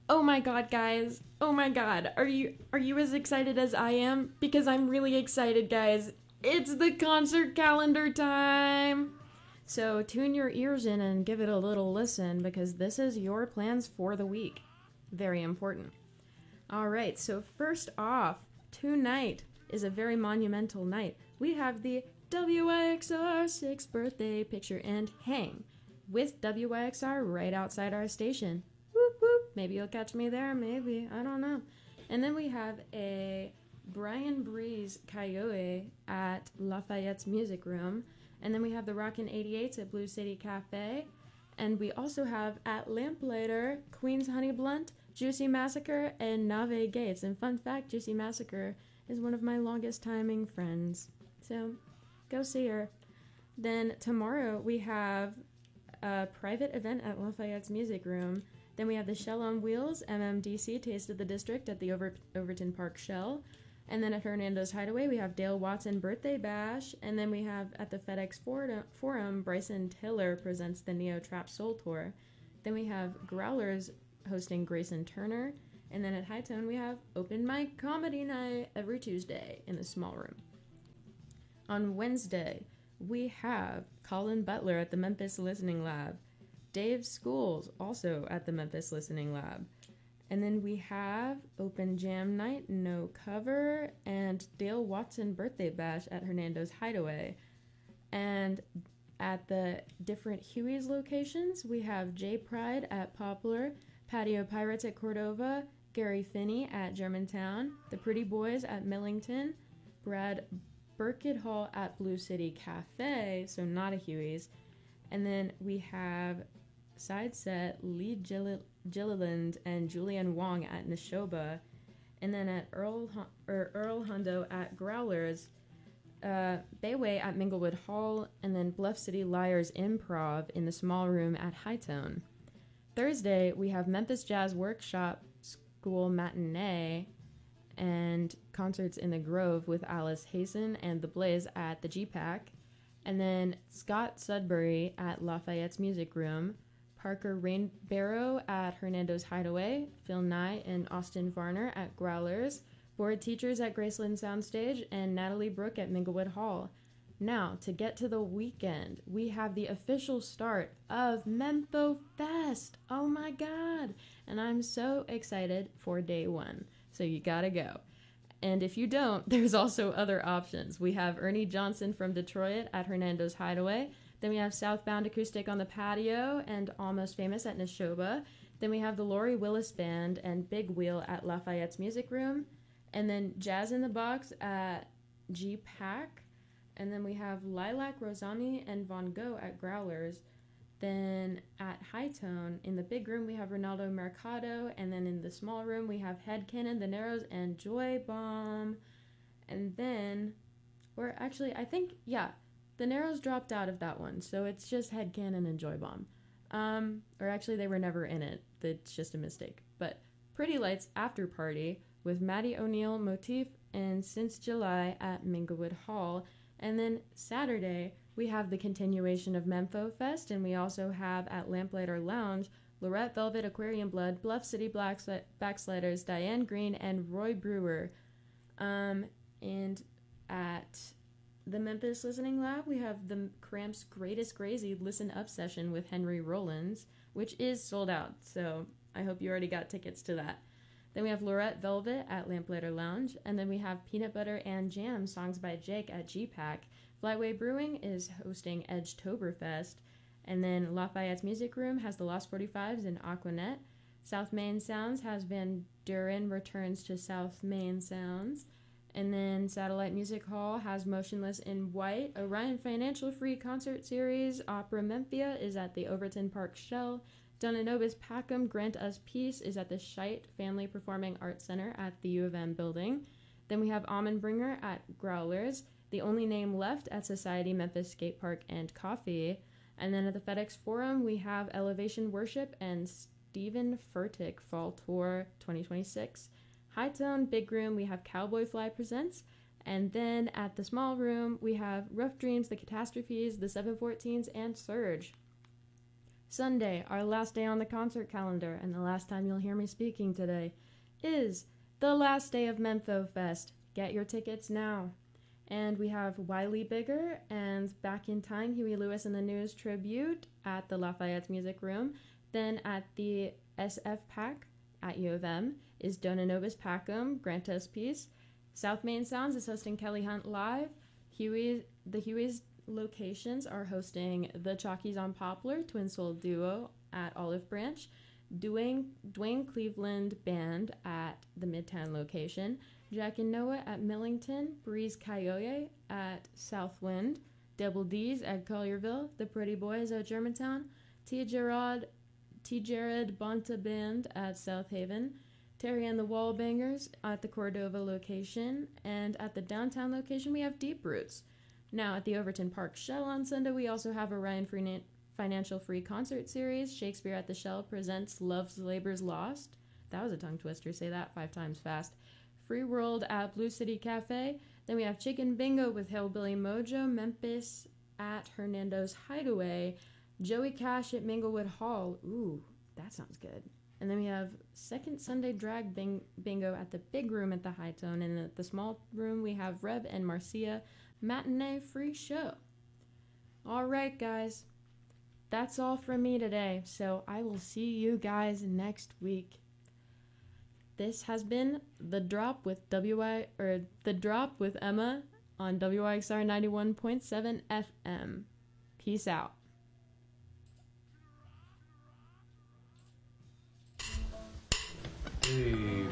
Oh my god, guys. Oh my god. Are you as excited as I am? Because I'm really excited, guys. It's the concert calendar time. So tune your ears in and give it a little listen because this is your plans for the week. Very important. All right, so first off, tonight is a very monumental night. We have the WYXR 6th birthday picture and hang with WYXR right outside our station. Whoop whoop. Maybe you'll catch me there, maybe. I don't know. And then we have a Brian Breeze Coyote at Lafayette's Music Room. And then we have the Rockin' 88s at Blue City Cafe. And we also have at Lamplighter, Queen's Honey Blunt, Juicy Massacre, and Nave Gates. And fun fact, Juicy Massacre is one of my longest timing friends. So go see her. Then tomorrow we have a private event at Lafayette's Music Room. Then we have the Shell on Wheels, MMDC, Taste of the District at the Overton Park Shell. And then at Hernando's Hideaway, we have Dale Watson Birthday Bash. And then we have at the FedEx Forum, Bryson Tiller presents the Neo Trap Soul Tour. Then we have Growlers hosting Grayson Turner. And then at Hightone, we have Open Mic Comedy Night every Tuesday in the small room. On Wednesday, we have Colin Butler at the Memphis Listening Lab. Dave Schools also at the Memphis Listening Lab. And then we have Open Jam Night, No Cover, and Dale Watson Birthday Bash at Hernando's Hideaway. And at the different Huey's locations, we have J Pride at Poplar, Patio Pirates at Cordova, Gary Finney at Germantown, The Pretty Boys at Millington, Brad Burkett Hall at Blue City Cafe, so not a Huey's. And then we have side set Lee Gilliland and Julian Wong at Neshoba, and then at Earl Hundo at Growlers, Bayway at Minglewood Hall, and then Bluff City Liars Improv in the small room at Hightone. Thursday, we have Memphis Jazz Workshop School Matinee and concerts in the Grove with Alice Hazen and The Blaze at the G-Pack, and then Scott Sudbury at Lafayette's Music Room, Parker Rainbarrow at Hernando's Hideaway, Phil Nye and Austin Varner at Growlers, Board Teachers at Graceland Soundstage, and Natalie Brooke at Minglewood Hall. Now, to get to the weekend, we have the official start of Mempho Fest. Oh my god! And I'm so excited for day one. So you gotta go. And if you don't, there's also other options. We have Ernie Johnson from Detroit at Hernando's Hideaway. Then we have Southbound Acoustic on the Patio and Almost Famous at Neshoba. Then we have the Lori Willis Band and Big Wheel at Lafayette's Music Room. And then Jazz in the Box at G-Pack. And then we have Lilac, Rosani, and Von Gogh at Growlers. Then at Hightone, in the big room, we have Ronaldo Mercado. And then in the small room, we have Headcanon, The Narrows, and Joy Bomb. And then, or actually, I think, yeah, The Narrows dropped out of that one. So it's just Headcanon and Joy Bomb. Or actually, they were never in it. That's just a mistake. But Pretty Lights After Party with Maddie O'Neill, Motif, and Since July at Minglewood Hall. And then Saturday, we have the continuation of Mempho Fest, and we also have at Lamplighter Lounge, Lorette Velvet, Aquarium Blood, Bluff City Backsliders, Diane Green, and Roy Brewer. And at the Memphis Listening Lab, we have the Cramps' Greatest Crazy Listen Up session with Henry Rollins, which is sold out, so I hope you already got tickets to that. Then we have Lorette Velvet at Lamplighter Lounge, and then we have Peanut Butter and Jam, Songs by Jake at G-Pack. Flightway Brewing is hosting Edgetoberfest, and then Lafayette's Music Room has the Lost 45s and Aquanet. South Main Sounds has Van Duren returns to South Main Sounds, and then Satellite Music Hall has Motionless in White. Orion Financial Free Concert Series Opera Memphia is at the Overton Park Shell. Donanobis Packham Grant Us Peace is at the Scheidt Family Performing Arts Center at the U of M building. Then we have Almondbringer at Growlers, The Only Name Left at Society Memphis Skate Park and Coffee. And then at the FedEx Forum, we have Elevation Worship and Stephen Furtick Fall Tour 2026. Hightone Big Room, we have Cowboy Fly Presents. And then at the small room, we have Rough Dreams, The Catastrophes, The 714s, and Surge. Sunday, our last day on the concert calendar, and the last time you'll hear me speaking today, is the last day of Mempho Fest. Get your tickets now. And we have Wiley Bigger and Back in Time, Huey Lewis and the News tribute at the Lafayette Music Room. Then at the SF PAC at U of M is Dona Nobis Pacum, Grant Us Peace. South Main Sounds is hosting Kelly Hunt Live. The Huey's locations are hosting the Chalkies on Poplar, Twin Soul Duo at Olive Branch, Dwayne Cleveland Band at the Midtown location, Jack and Noah at Millington, Breeze Coyote at Southwind, Double D's at Collierville, The Pretty Boys at Germantown, T. Jared Bonta Band at South Haven, Terry and the Wallbangers at the Cordova location, and at the downtown location we have Deep Roots. Now at the Overton Park Shell on Sunday we also have Orion Financial Free Concert Series. Shakespeare at the Shell presents Love's Labor's Lost. That was a tongue twister, say that 5 times fast. Free World at Blue City Cafe. Then we have Chicken Bingo with Hillbilly Mojo, Memphis at Hernando's Hideaway, Joey Cash at Minglewood Hall. Ooh, that sounds good. And then we have Second Sunday Drag Bingo at the Big Room at the High Tone. And at the small room, we have Rev and Marcia Matinee Free Show. All right, guys. That's all from me today. So I will see you guys next week. This has been The Drop with Emma on WYXR 91.7 FM. Peace out. Hey.